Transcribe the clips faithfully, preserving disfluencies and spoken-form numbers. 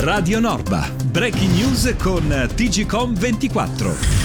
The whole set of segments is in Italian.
Radio Norba. Breaking news con T G Com ventiquattro.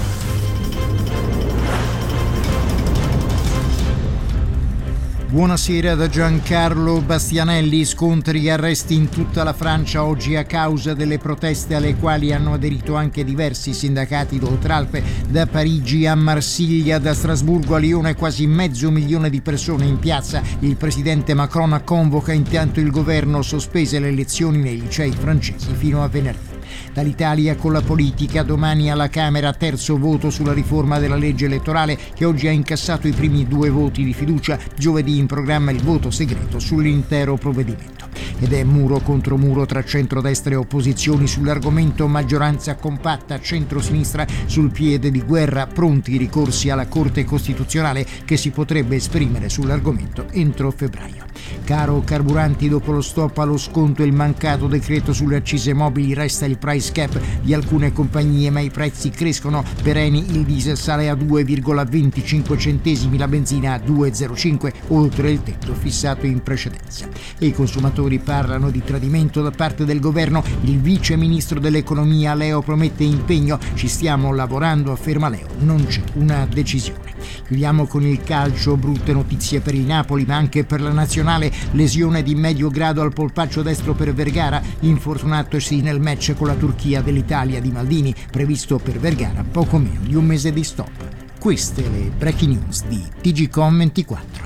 Buonasera da Giancarlo Bastianelli. Scontri e arresti in tutta la Francia oggi a causa delle proteste alle quali hanno aderito anche diversi sindacati d'Oltralpe. Da Parigi a Marsiglia, da Strasburgo a Lione, quasi mezzo milione di persone in piazza. Il presidente Macron convoca intanto il governo sospese le lezioni nei licei francesi fino a venerdì. Dall'Italia con la politica, domani alla Camera terzo voto sulla riforma della legge elettorale che oggi ha incassato i primi due voti di fiducia, giovedì in programma il voto segreto sull'intero provvedimento. Ed è muro contro muro tra centrodestra e opposizioni sull'argomento maggioranza compatta, centrosinistra sul piede di guerra, pronti i ricorsi alla Corte Costituzionale che si potrebbe esprimere sull'argomento entro febbraio. Caro carburanti, dopo lo stop allo sconto e il mancato decreto sulle accise mobili resta il price cap di alcune compagnie, ma i prezzi crescono. Per Eni il diesel sale a due virgola venticinque centesimi, la benzina a due virgola zero cinque, oltre il tetto fissato in precedenza. E i consumatori parlano di tradimento da parte del governo. Il vice ministro dell'economia Leo promette impegno. Ci stiamo lavorando, afferma Leo, non c'è una decisione. Chiudiamo con il calcio, brutte notizie per il Napoli ma anche per la nazionale. Lesione di medio grado al polpaccio destro per Vergara, infortunatosi nel match con la Turchia dell'Italia di Maldini, previsto per Vergara poco meno di un mese di stop. Queste le breaking news di T G Com ventiquattro.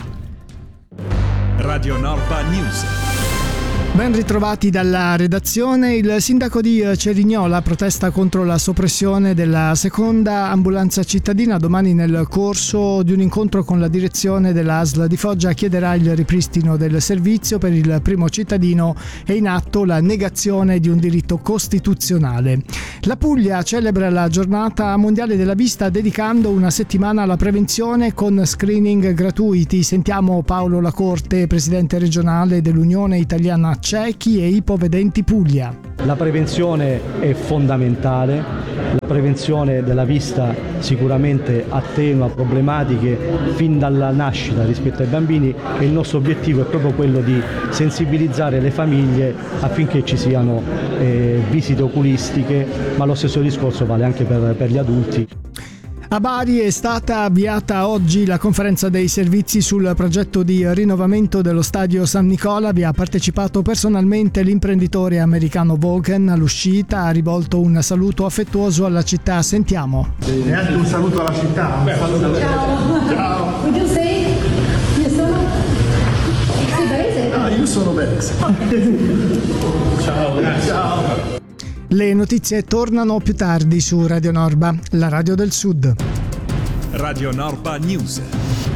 Radio Norba News. Ben ritrovati dalla redazione. Il sindaco di Cerignola protesta contro la soppressione della seconda ambulanza cittadina. Domani, nel corso di un incontro con la direzione dell'A S L di Foggia, chiederà il ripristino del servizio. Per il primo cittadino è in atto la negazione di un diritto costituzionale. La Puglia celebra la giornata mondiale della vista dedicando una settimana alla prevenzione con screening gratuiti. Sentiamo Paolo Lacorte, presidente regionale dell'Unione Italiana Ciechi e Ipovedenti Puglia. La prevenzione è fondamentale, la prevenzione della vista sicuramente attenua problematiche fin dalla nascita rispetto ai bambini e il nostro obiettivo è proprio quello di sensibilizzare le famiglie affinché ci siano eh, visite oculistiche, ma lo stesso discorso vale anche per, per gli adulti. A Bari è stata avviata oggi la conferenza dei servizi sul progetto di rinnovamento dello stadio San Nicola. Vi ha partecipato personalmente l'imprenditore americano Vaughan. All'uscita ha rivolto un saluto affettuoso alla città. Sentiamo. E anche un saluto alla città. Un saluto. Ciao. Ciao. Would you say io sono? Sei barese? Ah, io sono barese. Ciao, grazie. Ciao. Le notizie tornano più tardi su Radio Norba, la radio del Sud. Radio Norba News.